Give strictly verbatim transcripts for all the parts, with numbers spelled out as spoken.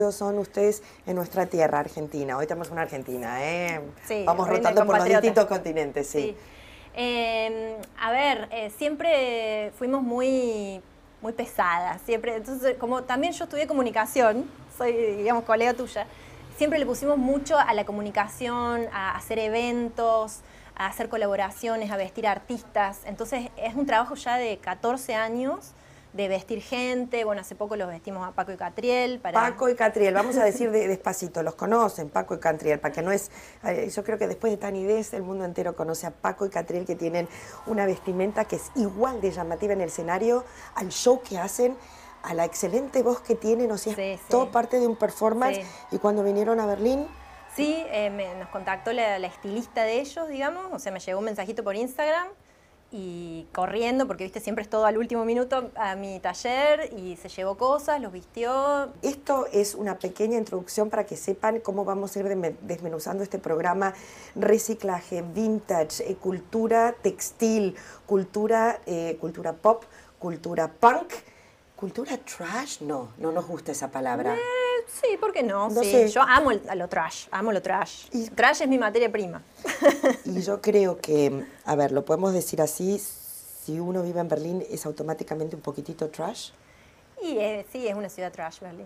son ustedes en nuestra tierra, Argentina? Hoy tenemos una Argentina, ¿eh? Sí, vamos rotando por los distintos continentes, sí. sí. Eh, a ver, eh, siempre fuimos muy, muy pesadas, siempre, entonces, como también yo estudié comunicación, soy, digamos, colega tuya, siempre le pusimos mucho a la comunicación, a hacer eventos, a hacer colaboraciones, a vestir artistas, entonces es un trabajo ya de catorce años, de vestir gente. Bueno, hace poco los vestimos a Paco y Catriel. Para... Paco y Catriel, vamos a decir de, despacito, los conocen, Paco y Catriel, para que no es... Eh, yo creo que después de Tani Des, el mundo entero conoce a Paco y Catriel, que tienen una vestimenta que es igual de llamativa en el escenario, al show que hacen, a la excelente voz que tienen, o sea, sí, es sí. todo parte de un performance. Sí. Y cuando vinieron a Berlín... Sí, eh, me, nos contactó la, la estilista de ellos, digamos, o sea, me llegó un mensajito por Instagram, y corriendo, porque viste siempre es todo al último minuto, a mi taller, y se llevó cosas, los vistió. Esto es una pequeña introducción para que sepan cómo vamos a ir desmenuzando este programa: reciclaje, vintage, eh, cultura textil, cultura, eh, cultura pop, cultura punk, cultura trash. No, no nos gusta esa palabra. Eh, sí, ¿por qué no? no sí. sé. Yo amo el, a lo trash, amo lo trash. Y, trash es mi materia prima. Y yo creo que, a ver, lo podemos decir así, si uno vive en Berlín, ¿es automáticamente un poquitito trash? Y eh, sí, es una ciudad trash, Berlín.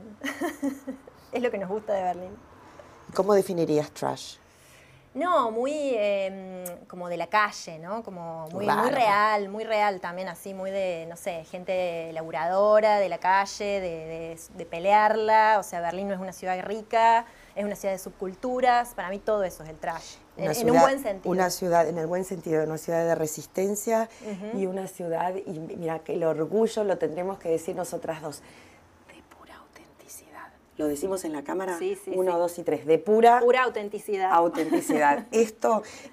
Es lo que nos gusta de Berlín. ¿Cómo definirías trash? No, muy eh, como de la calle, ¿no? Como muy, muy real, muy real también, así, muy de, no sé, gente laburadora, de la calle, de, de, de pelearla. O sea, Berlín no es una ciudad rica, es una ciudad de subculturas. Para mí todo eso es el trash, en, ciudad, en un buen sentido. Una ciudad, en el buen sentido, una ciudad de resistencia, uh-huh. y una ciudad, y mira, que el orgullo lo tendremos que decir nosotras dos, de pura autenticidad. ¿Lo decimos en la cámara? Sí, sí, Uno, sí. dos y tres. De pura... Pura autenticidad. Autenticidad. Esto